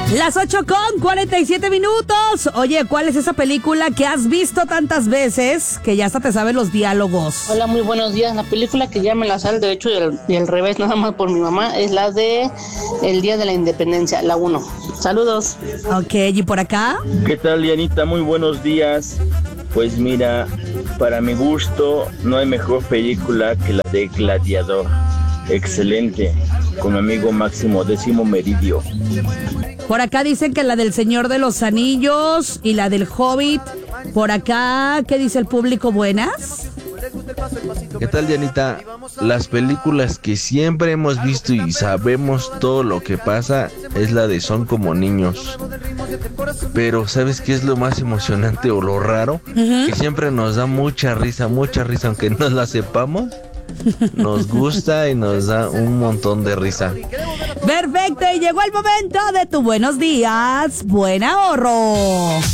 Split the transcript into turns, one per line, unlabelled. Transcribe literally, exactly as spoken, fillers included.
Las ocho con cuarenta y siete minutos. Oye, ¿cuál es esa película que has visto tantas veces que ya hasta te sabes los diálogos?
Hola, muy buenos días. La película que ya me la sale derecho y el, y el revés, nada más por mi mamá, es la de El Día de la Independencia, la uno. Saludos.
Ok, ¿y por acá?
¿Qué tal, Dianita? Muy buenos días. Pues mira, para mi gusto, no hay mejor película que la de Gladiador. Excelente, con mi amigo Máximo Décimo Meridio.
Por acá dicen que la del Señor de los Anillos y la del Hobbit. Por acá, ¿qué dice el público? ¿Buenas?
¿Qué tal, Dianita? Las películas que siempre hemos visto y sabemos todo lo que pasa es la de Son como niños. Pero ¿sabes qué es lo más emocionante o lo raro? Uh-huh. Que siempre nos da mucha risa, mucha risa, aunque no la sepamos. Nos gusta y nos da un montón de risa.
Perfecto, y llegó el momento de tu buenos días, buen ahorro.